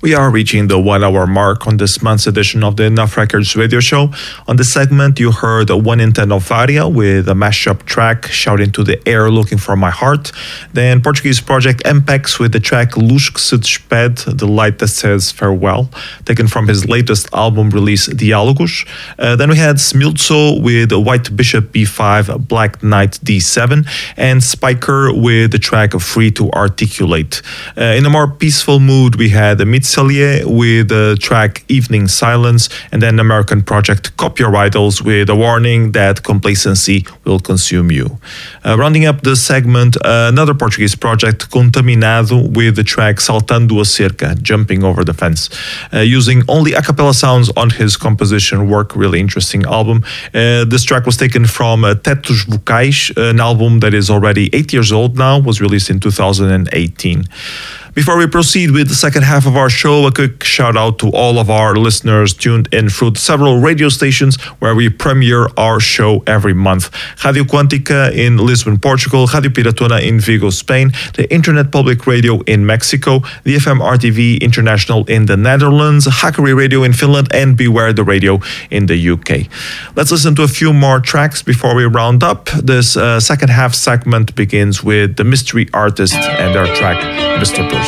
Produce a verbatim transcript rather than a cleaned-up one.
We are reaching the one-hour mark on this month's edition of the Enough Records radio show. On this segment, you heard One in Ten of Varia with a mashup track, Shouting to the Air, Looking for My Heart. Then Portuguese project Mpex with the track Luz que se despede, The Light That Says Farewell, taken from his latest album release, Diálogos. Uh, then we had Smilzo with White Bishop B five, Black Knight D seven, and Spiker with the track Free to Articulate. Uh, in a more peaceful mood, we had Mitz with the track Evening Silence, and then American project Copy Your Idols with a warning that complacency will consume you. Uh, rounding up the segment, uh, another Portuguese project, Contaminado, with the track Saltando a Cerca, Jumping Over the Fence, uh, using only a cappella sounds on his composition work. Really interesting album. Uh, this track was taken from uh, Tetos Vocais, an album that is already eight years old now, was released in two thousand eighteen. Before we proceed with the second half of our show, a quick shout out to all of our listeners tuned in through several radio stations where we premiere our show every month. Radio Quântica in Lisbon, Portugal, Radio Piratona in Vigo, Spain, the Internet Public Radio in Mexico, the F M R T V International in the Netherlands, Hackeri Radio in Finland, and Beware the Radio in the U K. Let's listen to a few more tracks before we round up. This uh, second half segment begins with the Mystery Artist and their track, Mister Person.